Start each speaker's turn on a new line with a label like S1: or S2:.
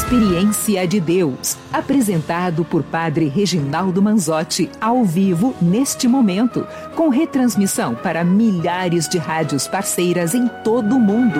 S1: Experiência de Deus, apresentado por Padre Reginaldo Manzotti, ao vivo neste momento, com retransmissão para milhares de rádios parceiras em todo o mundo.